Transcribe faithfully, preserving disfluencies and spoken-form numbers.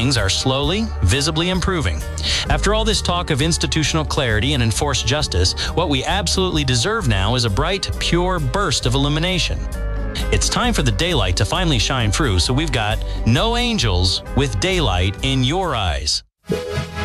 things are slowly, visibly improving. After all this talk of institutional clarity and enforced justice, what we absolutely deserve now is a bright, pure burst of illumination. It's time for the daylight to finally shine through, so we've got no angels with daylight in your eyes.